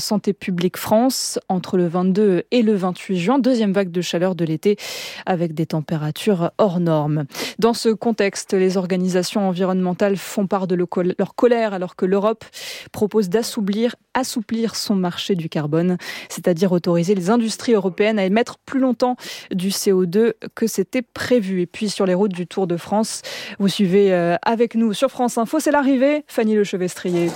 Santé publique France entre le 22 et le 28 juin. Deuxième vague de chaleur de l'été avec des températures hors normes. Dans ce contexte, les organisations environnementales font part de leur colère alors que l'Europe propose d'assouplir son marché du carbone, c'est-à-dire autoriser les industries européennes à émettre plus longtemps du CO2 que c'était prévu. Et puis sur les routes du Tour de France, vous suivez avec nous sur France Info, c'est l'arrivée, Fanny Lechevestrier.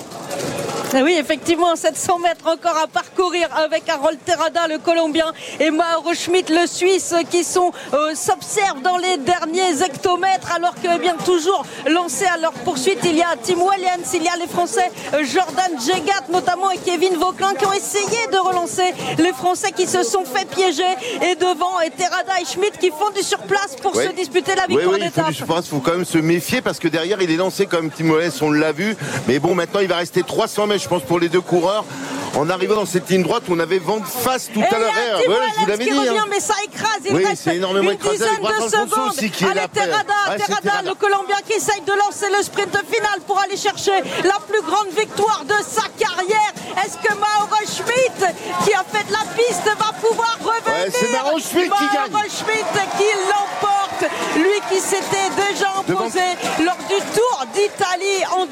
Oui, effectivement, 700 mètres encore à parcourir avec Harold Terrada, le Colombien, et Mauro Schmid, le Suisse, qui s'observent dans les derniers hectomètres, alors que bien toujours lancés à leur poursuite, il y a Tim Wellens, il y a les Français Jordan Jegat notamment et Kevin Vauquelin qui ont essayé de relancer les Français qui se sont fait piéger, et devant et Terrada et Schmid qui font du surplace pour se disputer la victoire d'étape. Il faut du surplace, il faut quand même se méfier parce que derrière il est lancé comme Tim Wellens, on l'a vu, mais bon, maintenant il va rester 300 mètres je pense pour les deux coureurs en arrivant dans cette ligne droite où on avait vent de face tout à l'heure. Je vous l'avais dit, mais ça écrase, il reste énormément une dizaine de secondes. Allez, Terrada, le Colombien qui essaye de lancer le sprint final pour aller chercher la plus grande victoire de sa carrière. Est-ce que Mauro Schmid, qui a fait de la piste, va pouvoir revenir? C'est Mauro Schmid qui gagne. Mauro Schmid qui l'emporte, lui qui s'était déjà imposé lors du Tour d'Italie en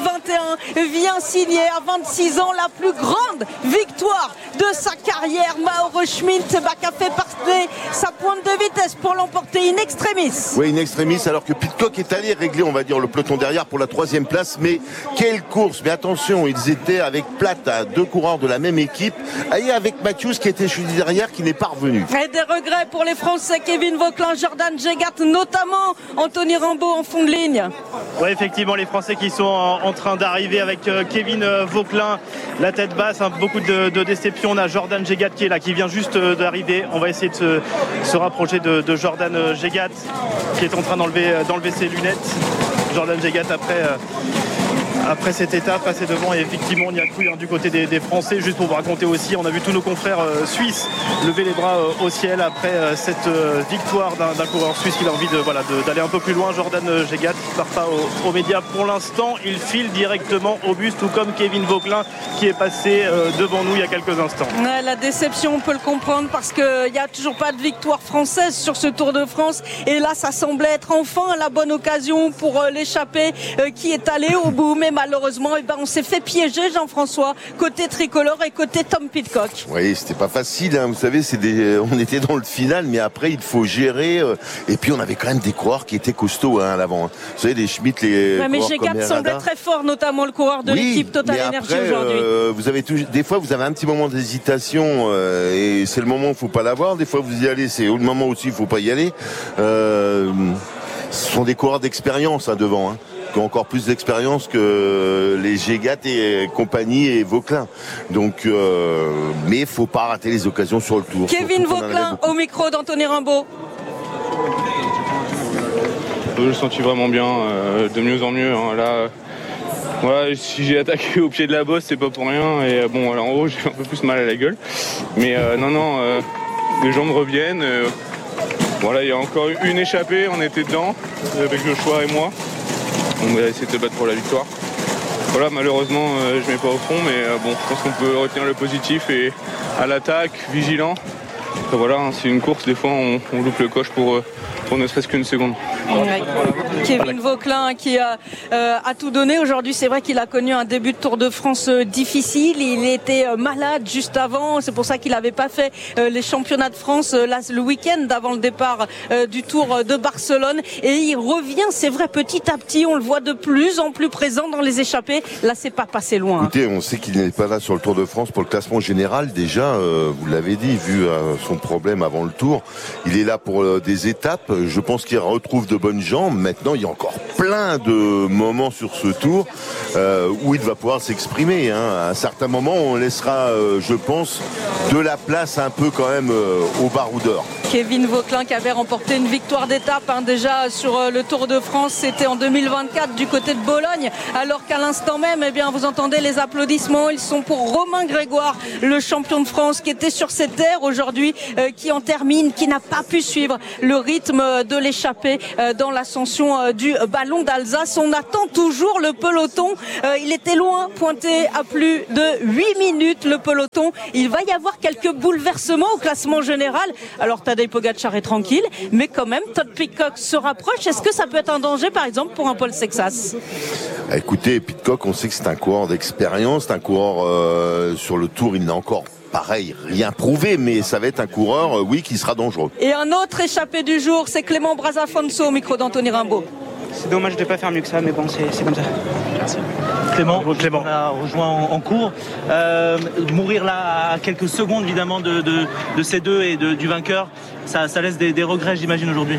2021, vient signer à 26 ans la plus grande victoire de sa carrière. Mauro Schmid qui a fait passer sa pointe de vitesse pour l'emporter in extremis. Oui, in extremis, alors que Pidcock est allé régler, on va dire, le peloton derrière pour la 3e place. Mais quelle course! Mais attention, ils étaient avec Plata, deux coureurs de la même équipe, et avec Matthews qui était celui derrière, qui n'est pas revenu. Et des regrets pour les Français, Kevin Vauquelin, Jordan Jegat, notamment Anthony Rimbaud en fond de ligne. Oui, effectivement, les Français qui sont en train d'arriver avec Kevin Vauquelin, la tête basse, beaucoup de déception. On a Jordan Jegat qui est là, qui vient juste d'arriver. On va essayer de se rapprocher de Jordan Jegat qui est en train d'enlever ses lunettes. Jordan Jegat après cette étape passé devant, et effectivement on y a cru du côté des Français. Juste pour vous raconter aussi, on a vu tous nos confrères suisses lever les bras au ciel après cette victoire d'un coureur suisse qui a envie d'aller un peu plus loin. Jordan Jegat qui ne part pas aux médias pour l'instant, il file directement au bus, tout comme Kevin Vauquelin qui est passé devant nous il y a quelques instants. Ouais, la déception, on peut le comprendre, parce qu'il n'y a toujours pas de victoire française sur ce Tour de France, et là ça semblait être enfin la bonne occasion pour l'échappée qui est allée au bout, mais malheureusement on s'est fait piéger, Jean-François, côté tricolore et côté Tom Pidcock. Oui, c'était pas facile, vous savez, on était dans le final, mais après il faut gérer, et puis on avait quand même des coureurs qui étaient costauds à l'avant. Vous savez, les Schmid, mais Jegat semblait très fort, notamment le coureur de l'équipe Total Energy aujourd'hui. Vous avez des fois vous avez un petit moment d'hésitation, et c'est le moment où il faut pas l'avoir. Des fois vous y allez, c'est le moment aussi il faut pas y aller. Ce sont des coureurs d'expérience devant, qui ont encore plus d'expérience que les Jegat et compagnie et Vauquelin. Donc, mais il faut pas rater les occasions sur le Tour. Kevin Vauquelin au micro d'Anthony Rimbaud. Je le sentis vraiment bien, de mieux en mieux. Là, voilà, si j'ai attaqué au pied de la bosse, c'est pas pour rien. Et bon, là, en haut, j'ai un peu plus mal à la gueule. Mais les jambes reviennent. Voilà, il y a encore une échappée, on était dedans, avec le choix et moi. On va essayer de se battre pour la victoire. Voilà, malheureusement, je ne mets pas au fond, mais bon, je pense qu'on peut retenir le positif et à l'attaque, vigilant. Et voilà, c'est une course, des fois, on loupe le coche pour ne serait-ce qu'une seconde. Ouais. Kevin Vauquelin qui a tout donné aujourd'hui. C'est vrai qu'il a connu un début de Tour de France difficile. Il était malade juste avant. C'est pour ça qu'il n'avait pas fait les championnats de France le week-end d'avant le départ du Tour de Barcelone. Et il revient, c'est vrai, petit à petit. On le voit de plus en plus présent dans les échappées. Là, c'est pas passé loin. Écoutez, on sait qu'il n'est pas là sur le Tour de France pour le classement général. Déjà, vous l'avez dit, vu son problème avant le Tour, il est là pour des étapes. Je pense qu'il retrouve de bonnes jambes. Maintenant, il y a encore plein de moments sur ce Tour où il va pouvoir s'exprimer. À un certain moment, on laissera, je pense, de la place un peu quand même aux baroudeurs. Kevin Vauquelin qui avait remporté une victoire d'étape déjà sur le Tour de France, c'était en 2024 du côté de Bologne, alors qu'à l'instant même, vous entendez les applaudissements, ils sont pour Romain Grégoire, le champion de France qui était sur cette terre aujourd'hui, qui en termine, qui n'a pas pu suivre le rythme de l'échappée dans l'ascension du Ballon d'Alsace. On attend toujours le peloton, il était loin, pointé à plus de 8 minutes le peloton. Il va y avoir quelques bouleversements au classement général. Alors Tadej Pogačar est tranquille, mais quand même Todd Pidcock se rapproche. Est-ce que ça peut être un danger par exemple pour un Paul Sexas? Écoutez, Pidcock, on sait que c'est un coureur d'expérience, c'est un coureur sur le Tour, il n'a encore pareil, rien prouvé, mais ça va être un coureur, qui sera dangereux. Et un autre échappé du jour, c'est Clément Brazafonso au micro d'Anthony Rimbaud. C'est dommage de ne pas faire mieux que ça, mais bon, c'est comme ça. Merci. Clément, on a rejoint en cours. Mourir là à quelques secondes, évidemment, de ces deux et du vainqueur, ça laisse des regrets, j'imagine, aujourd'hui.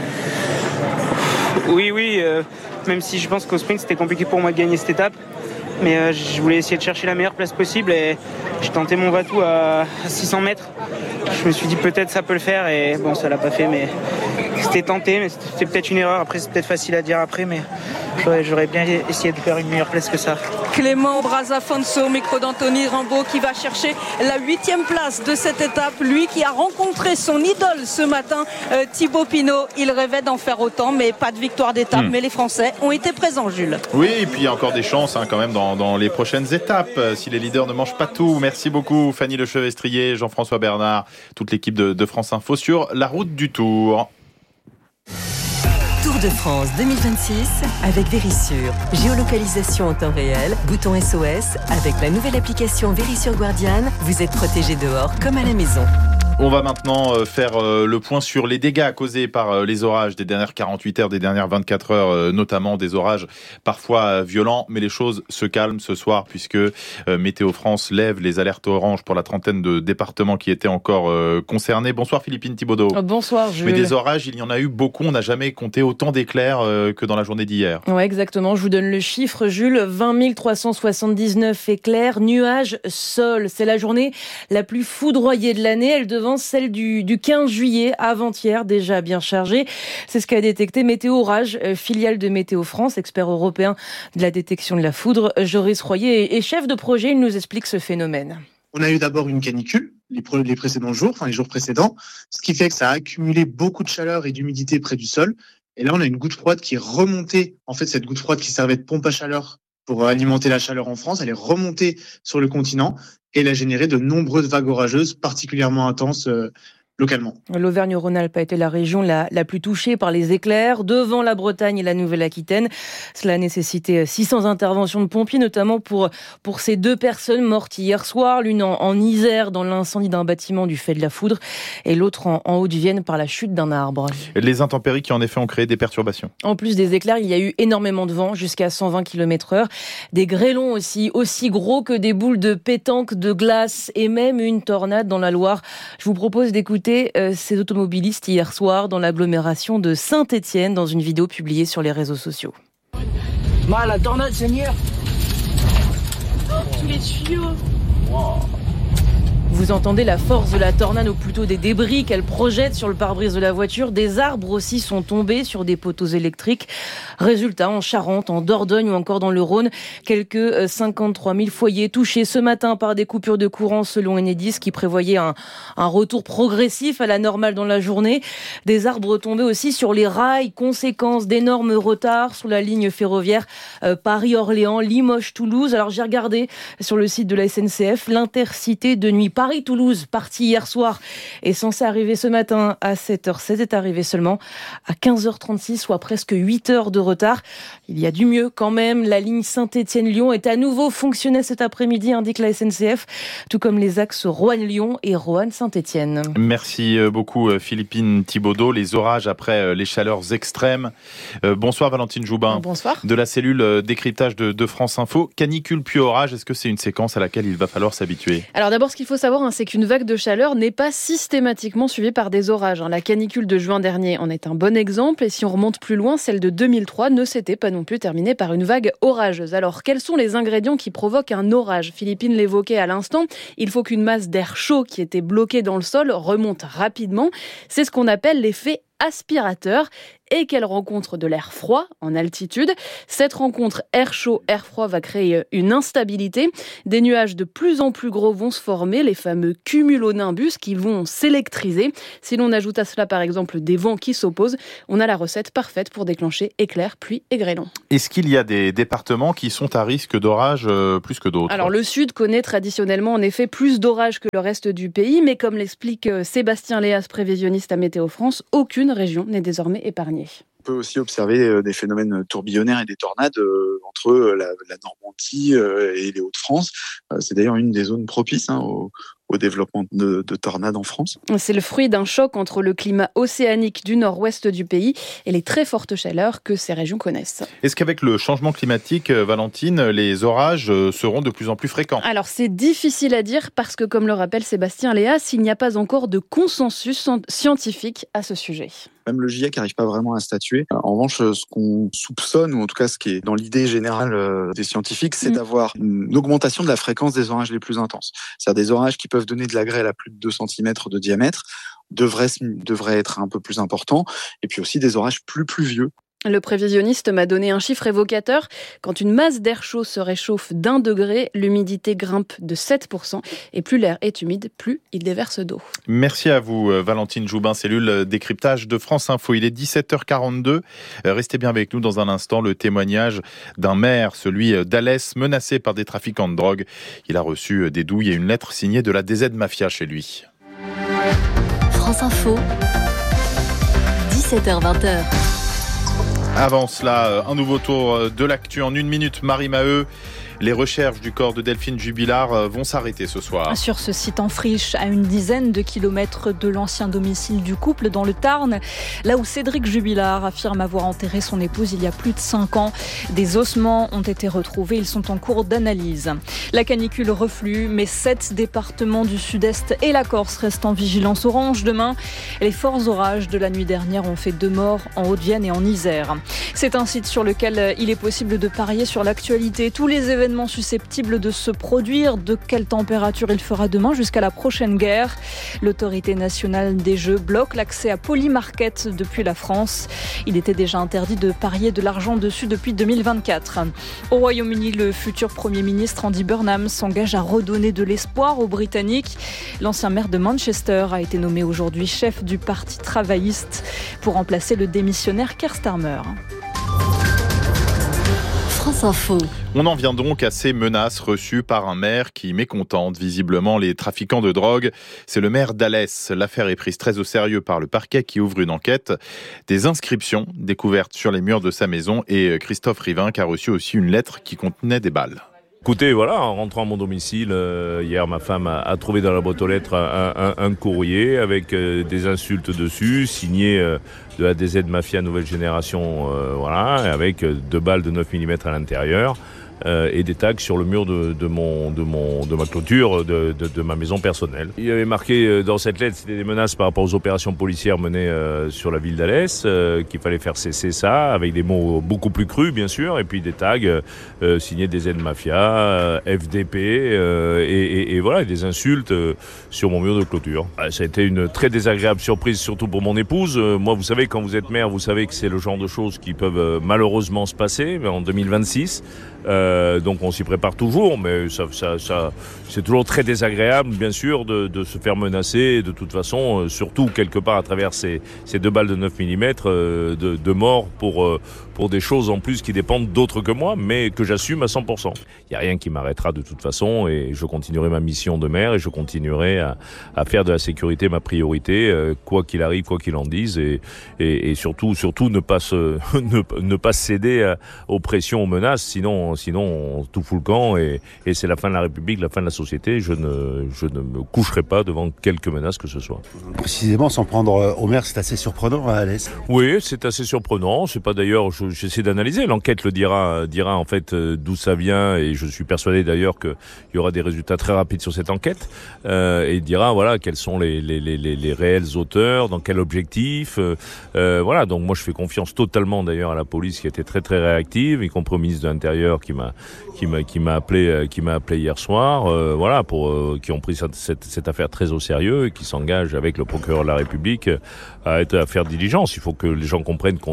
Oui, même si je pense qu'au sprint, c'était compliqué pour moi de gagner cette étape. Mais je voulais essayer de chercher la meilleure place possible et j'ai tenté mon va-tout à 600 mètres. Je me suis dit peut-être ça peut le faire et bon, ça l'a pas fait, mais c'était tenté, mais c'était peut-être une erreur. Après, c'est peut-être facile à dire après, mais j'aurais bien essayé de faire une meilleure place que ça. Clément Brazafonso, micro d'Anthony Rimbaud, qui va chercher la 8e place de cette étape. Lui qui a rencontré son idole ce matin, Thibaut Pinot. Il rêvait d'en faire autant, mais pas de victoire d'étape. Mais les Français ont été présents, Jules. Oui, et puis il y a encore des chances quand même dans les prochaines étapes, si les leaders ne mangent pas tout. Merci beaucoup Fanny Lechevestrier, Jean-François Bernard, toute l'équipe de France Info sur la route du Tour. Tour de France 2026 avec Verisure. Géolocalisation en temps réel, bouton SOS. Avec la nouvelle application Verisure Guardian, vous êtes protégé dehors comme à la maison. On va maintenant faire le point sur les dégâts causés par les orages des dernières 48 heures, des dernières 24 heures, notamment des orages parfois violents. Mais les choses se calment ce soir puisque Météo France lève les alertes oranges pour la trentaine de départements qui étaient encore concernés. Bonsoir Philippine Thibaudot. Bonsoir Jules. Mais des orages, il y en a eu beaucoup. On n'a jamais compté autant d'éclairs que dans la journée d'hier. Ouais, exactement. Je vous donne le chiffre, Jules. 20 379 éclairs, nuages, sol. C'est la journée la plus foudroyée de l'année. Elle devance celle du 15 juillet, avant-hier, déjà bien chargée. C'est ce qu'a détecté Météo Orage, filiale de Météo France, expert européen de la détection de la foudre. Joris Royer est chef de projet, il nous explique ce phénomène. On a eu d'abord une canicule les précédents jours, les jours précédents, ce qui fait que ça a accumulé beaucoup de chaleur et d'humidité près du sol. Et là, on a une goutte froide qui est remontée. En fait, cette goutte froide qui servait de pompe à chaleur pour alimenter la chaleur en France, elle est remontée sur le continent et elle a généré de nombreuses vagues orageuses particulièrement intenses localement. L'Auvergne-Rhône-Alpes a été la région la plus touchée par les éclairs, devant la Bretagne et la Nouvelle-Aquitaine. Cela a nécessité 600 interventions de pompiers, notamment pour ces 2 personnes mortes hier soir, l'une en Isère dans l'incendie d'un bâtiment du fait de la foudre et l'autre en Haute-Vienne par la chute d'un arbre. Les intempéries qui en effet ont créé des perturbations. En plus des éclairs, il y a eu énormément de vent, jusqu'à 120 km/h. Des grêlons aussi gros que des boules de pétanque, de glace et même une tornade dans la Loire. Je vous propose d'écouter ces automobilistes hier soir dans l'agglomération de Saint-Étienne dans une vidéo publiée sur les réseaux sociaux. La tornade, Seigneur. Tous les tuyaux. Wow. Vous entendez la force de la tornade, ou plutôt des débris qu'elle projette sur le pare-brise de la voiture. Des arbres aussi sont tombés sur des poteaux électriques. Résultat, en Charente, en Dordogne ou encore dans le Rhône, quelques 53 000 foyers touchés ce matin par des coupures de courant selon Enedis qui prévoyait un retour progressif à la normale dans la journée. Des arbres tombés aussi sur les rails, conséquence d'énormes retards sur la ligne ferroviaire Paris-Orléans, Limoges-Toulouse. Alors j'ai regardé sur le site de la SNCF, l'intercité de nuit Paris-Toulouse, parti hier soir, est censé arriver ce matin à 7h16, est arrivé seulement à 15h36, soit presque 8 heures de retard. Il y a du mieux quand même. La ligne Saint-Étienne-Lyon est à nouveau fonctionnelle cet après-midi, indique la SNCF, tout comme les axes Roanne-Lyon et Roanne-Saint-Étienne. Merci beaucoup Philippine Thibaudot. Les orages après les chaleurs extrêmes. Bonsoir Valentine Joubin. Bonsoir. De la cellule décryptage de France Info. Canicule puis orage, est-ce que c'est une séquence à laquelle il va falloir s'habituer ? Alors d'abord, ce qu'il faut savoir d'accord, c'est qu'une vague de chaleur n'est pas systématiquement suivie par des orages. La canicule de juin dernier en est un bon exemple. Et si on remonte plus loin, celle de 2003 ne s'était pas non plus terminée par une vague orageuse. Alors, quels sont les ingrédients qui provoquent un orage ? Philippine l'évoquait à l'instant. Il faut qu'une masse d'air chaud qui était bloquée dans le sol remonte rapidement. C'est ce qu'on appelle l'effet aspirateur et qu'elle rencontre de l'air froid en altitude. Cette rencontre air chaud, air froid va créer une instabilité. Des nuages de plus en plus gros vont se former, les fameux cumulonimbus qui vont s'électriser. Si l'on ajoute à cela par exemple des vents qui s'opposent, on a la recette parfaite pour déclencher éclairs, pluie et grêlons. Est-ce qu'il y a des départements qui sont à risque d'orage plus que d'autres ? Alors le sud connaît traditionnellement en effet plus d'orages que le reste du pays, mais comme l'explique Sébastien Léas, prévisionniste à Météo France, aucune région n'est désormais épargnée. On peut aussi observer des phénomènes tourbillonnaires et des tornades entre la Normandie et les Hauts-de-France. C'est d'ailleurs une des zones propices au développement de tornades en France. C'est le fruit d'un choc entre le climat océanique du nord-ouest du pays et les très fortes chaleurs que ces régions connaissent. Est-ce qu'avec le changement climatique, Valentine, les orages seront de plus en plus fréquents ? Alors c'est difficile à dire parce que, comme le rappelle Sébastien Léas, il n'y a pas encore de consensus scientifique à ce sujet. Même le GIEC n'arrive pas vraiment à statuer. En revanche, ce qu'on soupçonne, ou en tout cas ce qui est dans l'idée générale des scientifiques, c'est d'avoir une augmentation de la fréquence des orages les plus intenses. C'est-à-dire des orages qui peuvent donner de la grêle à plus de 2 cm de diamètre devraient être un peu plus importants. Et puis aussi des orages plus pluvieux. Le prévisionniste m'a donné un chiffre évocateur. Quand une masse d'air chaud se réchauffe d'1 degré, l'humidité grimpe de 7%. Et plus l'air est humide, plus il déverse d'eau. Merci à vous, Valentine Joubin, cellule décryptage de France Info. Il est 17h42. Restez bien avec nous dans un instant. Le témoignage d'un maire, celui d'Alès, menacé par des trafiquants de drogue. Il a reçu des douilles et une lettre signée de la DZ Mafia chez lui. France Info, 17h-20h. Avant cela, un nouveau tour de l'actu en 1 minute. Marie Maheu, les recherches du corps de Delphine Jubilard vont s'arrêter ce soir. Sur ce site en friche, à une dizaine de kilomètres de l'ancien domicile du couple dans le Tarn, là où Cédric Jubilard affirme avoir enterré son épouse il y a plus de 5 ans. Des ossements ont été retrouvés, ils sont en cours d'analyse. La canicule reflue, mais 7 départements du sud-est et la Corse restent en vigilance orange. Demain, les forts orages de la nuit dernière ont fait 2 morts en Haute-Vienne et en Isère. C'est un site sur lequel il est possible de parier sur l'actualité. Tous les événements susceptibles de se produire, de quelle température il fera demain jusqu'à la prochaine guerre. L'autorité nationale des Jeux bloque l'accès à Polymarket depuis la France. Il était déjà interdit de parier de l'argent dessus depuis 2024. Au Royaume-Uni, le futur Premier ministre Andy Burnham s'engage à redonner de l'espoir aux Britanniques. L'ancien maire de Manchester a été nommé aujourd'hui chef du Parti travailliste pour remplacer le démissionnaire Keir Starmer. France Info. On en vient donc à ces menaces reçues par un maire qui mécontente visiblement les trafiquants de drogue. C'est le maire d'Alès. L'affaire est prise très au sérieux par le parquet qui ouvre une enquête. Des inscriptions découvertes sur les murs de sa maison et Christophe Rivin qui a reçu aussi une lettre qui contenait des balles. Écoutez, voilà, en rentrant à mon domicile, hier, ma femme a trouvé dans la boîte aux lettres un courrier avec des insultes dessus, signé de la DZ Mafia Nouvelle Génération, voilà, avec 2 balles de 9 mm à l'intérieur. Et des tags sur le mur de ma clôture de ma maison personnelle. Il y avait marqué dans cette lettre, c'était des menaces par rapport aux opérations policières menées sur la ville d'Alès, qu'il fallait faire cesser ça, avec des mots beaucoup plus crus bien sûr, et puis des tags signés des Z Mafia, FDP, et voilà, des insultes sur mon mur de clôture. Ça a été une très désagréable surprise, surtout pour mon épouse. Moi, vous savez, quand vous êtes maire, vous savez que c'est le genre de choses qui peuvent malheureusement se passer, mais en 2026. Donc on s'y prépare toujours, mais ça c'est toujours très désagréable, bien sûr, de se faire menacer. De toute façon, surtout quelque part à travers ces 2 balles de 9 mm de mort pour des choses en plus qui dépendent d'autres que moi, mais que j'assume à 100%. Il n'y a rien qui m'arrêtera de toute façon, et je continuerai ma mission de maire, et je continuerai à faire de la sécurité ma priorité, quoi qu'il arrive, quoi qu'il en dise, et surtout ne pas céder aux pressions, aux menaces, sinon sinon on tout fout le camp et c'est la fin de la République, la fin de la société. Je ne me coucherai pas devant quelque menace que ce soit. Précisément, s'en prendre au maire, c'est assez surprenant à Alès. Oui, c'est assez surprenant. C'est pas d'ailleurs, j'essaie d'analyser. L'enquête le dira en fait d'où ça vient et je suis persuadé d'ailleurs qu'il y aura des résultats très rapides sur cette enquête et il dira voilà quels sont les réels auteurs, dans quel objectif. Voilà, donc moi je fais confiance totalement d'ailleurs à la police qui a été très très réactive, y compris au ministre de l'Intérieur qui m'a appelé hier soir. Voilà, qui ont pris cette affaire très au sérieux et qui s'engagent avec le procureur de la République à faire diligence. Il faut que les gens comprennent qu'on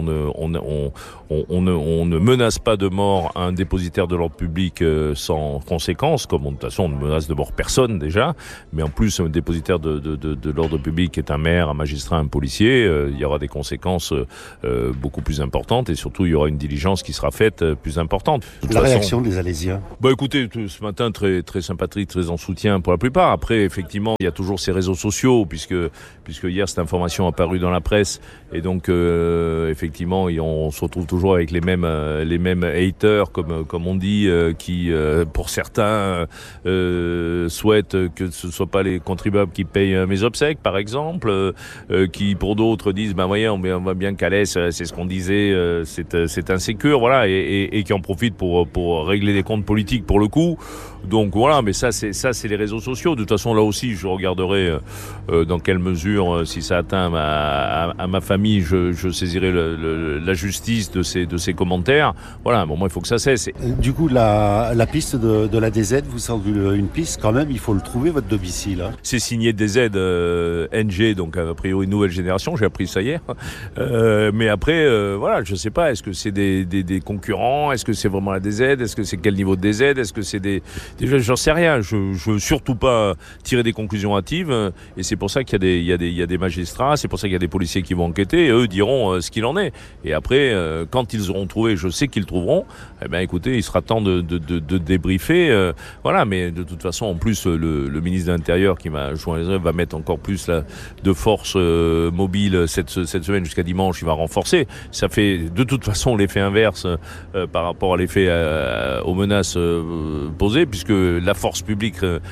ne menace pas de mort un dépositaire de l'ordre public sans conséquence, comme de toute façon on ne menace de mort personne déjà, mais en plus un dépositaire de l'ordre public est un maire, un magistrat, un policier, il y aura des conséquences beaucoup plus importantes et surtout il y aura une diligence qui sera faite plus importante. La réaction des Alésiens? Écoutez, ce matin très très sympathique, très en soutien pour la plupart. Après effectivement il y a toujours ces réseaux sociaux puisque hier cette information a paru dans la presse et donc effectivement on se retrouve toujours avec les mêmes haters comme on dit qui pour certains souhaitent que ce soit pas les contribuables qui payent mes obsèques par exemple, qui pour d'autres disent voyez on voit bien qu'Alès c'est ce qu'on disait, c'est insécure, voilà, et qui en profitent pour régler des comptes politiques pour le coup. Donc voilà, mais ça c'est les réseaux sociaux. De toute façon là aussi je regarderai dans quelle mesure si ça atteint à ma famille, je saisirai la justice de ces commentaires. Voilà, bon moi il faut que ça cesse. Du coup la piste de la DZ vous semble une piste quand même, il faut le trouver votre domicile. Hein. C'est signé DZ NG, donc a priori une nouvelle génération, j'ai appris ça hier. Mais après voilà, je sais pas, est-ce que c'est des concurrents, est-ce que c'est vraiment la DZ, est-ce que c'est quel niveau de DZ, est-ce que c'est déjà j'en sais rien, je veux surtout pas tirer des conclusions hâtives et c'est pour ça qu'il y a des magistrats, c'est pour ça qu'il y a des policiers qui vont enquêter et eux diront ce qu'il en est. Et après quand ils auront trouvé, je sais qu'ils trouveront, écoutez, il sera temps de débriefer voilà, mais de toute façon en plus le ministre de l'Intérieur qui m'a joint les œuvres va mettre encore plus de force mobile cette semaine jusqu'à dimanche, il va renforcer. Ça fait de toute façon l'effet inverse par rapport à l'effet aux menaces posées, puisque la force publique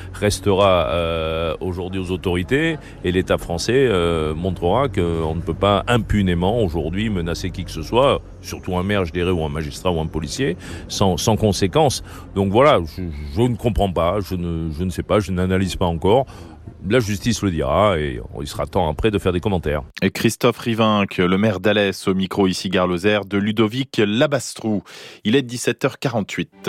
restera aujourd'hui aux autorités et l'État français montrera qu'on ne peut pas impunément aujourd'hui menacer qui que ce soit, surtout un maire je dirais, ou un magistrat ou un policier, sans conséquence. Donc voilà, je ne comprends pas, je ne sais pas, je n'analyse pas encore. La justice le dira et il sera temps après de faire des commentaires. Et Christophe Rivinc, le maire d'Alès, au micro ici Gare Lozère de Ludovic Labastrou. Il est 17h48.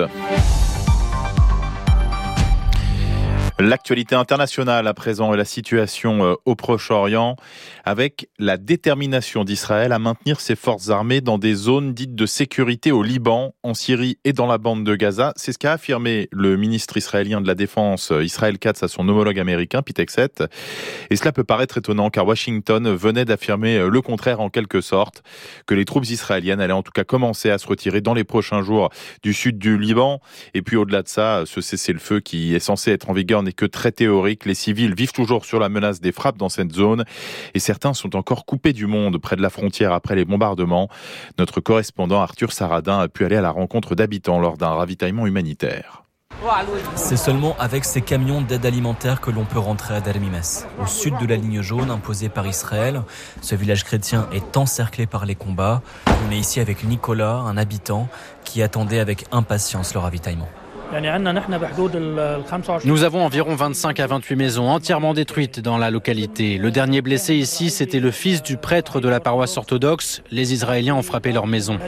L'actualité internationale à présent et la situation au Proche-Orient avec la détermination d'Israël à maintenir ses forces armées dans des zones dites de sécurité au Liban, en Syrie et dans la bande de Gaza. C'est ce qu'a affirmé le ministre israélien de la Défense, Israël Katz, à son homologue américain, Pete Hegseth. Et cela peut paraître étonnant car Washington venait d'affirmer le contraire en quelque sorte, que les troupes israéliennes allaient en tout cas commencer à se retirer dans les prochains jours du sud du Liban. Et puis au-delà de ça, ce cessez-le-feu qui est censé être en vigueur n'est que très théorique. Les civils vivent toujours sur la menace des frappes dans cette zone et certains sont encore coupés du monde près de la frontière après les bombardements. Notre correspondant Arthur Saradin a pu aller à la rencontre d'habitants lors d'un ravitaillement humanitaire. C'est seulement avec ces camions d'aide alimentaire que l'on peut rentrer à Dar Mimes, au sud de la ligne jaune imposée par Israël. Ce village chrétien est encerclé par les combats. On est ici avec Nicolas, un habitant qui attendait avec impatience le ravitaillement. Nous avons environ 25 à 28 maisons entièrement détruites dans la localité. Le dernier blessé ici, c'était le fils du prêtre de la paroisse orthodoxe. Les Israéliens ont frappé leur maison.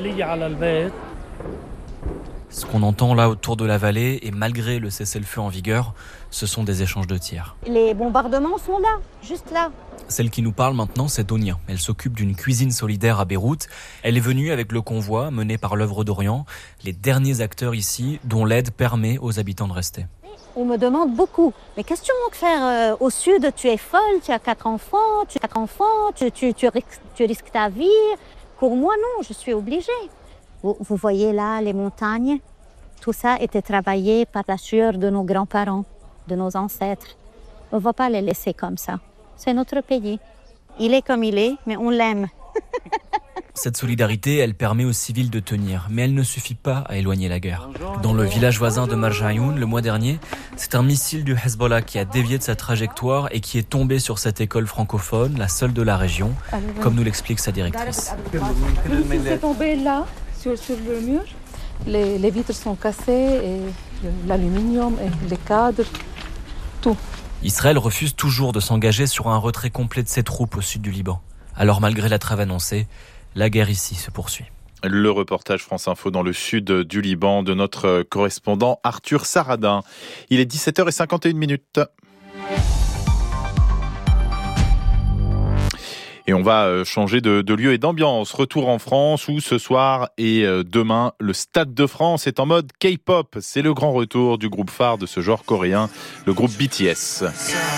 Ce qu'on entend là autour de la vallée, et malgré le cessez-le-feu en vigueur, ce sont des échanges de tirs. Les bombardements sont là, juste là. Celle qui nous parle maintenant, c'est Donia. Elle s'occupe d'une cuisine solidaire à Beyrouth. Elle est venue avec le convoi mené par l'œuvre d'Orient, les derniers acteurs ici dont l'aide permet aux habitants de rester. On me demande beaucoup, mais qu'est-ce que tu manques faire au sud? Tu es folle, tu as 4 enfants, tu risques ta vie. Pour moi, non, je suis obligée. Vous voyez là les montagnes, tout ça était travaillé par la sueur de nos grands-parents, de nos ancêtres. On ne va pas les laisser comme ça. C'est notre pays. Il est comme il est, mais on l'aime. Cette solidarité, elle permet aux civils de tenir, mais elle ne suffit pas à éloigner la guerre. Dans le village voisin de Marjayoun, le mois dernier, c'est un missile du Hezbollah qui a dévié de sa trajectoire et qui est tombé sur cette école francophone, la seule de la région, comme nous l'explique sa directrice. C'est tombé là, sur le mur. Les vitres sont cassées, et l'aluminium, et les cadres, tout. Israël refuse toujours de s'engager sur un retrait complet de ses troupes au sud du Liban. Alors malgré la trêve annoncée, la guerre ici se poursuit. Le reportage France Info dans le sud du Liban de notre correspondant Arthur Saradin. Il est 17h51. Et on va changer de lieu et d'ambiance. Retour en France où ce soir et demain, le Stade de France est en mode K-pop. C'est le grand retour du groupe phare de ce genre coréen, le groupe BTS.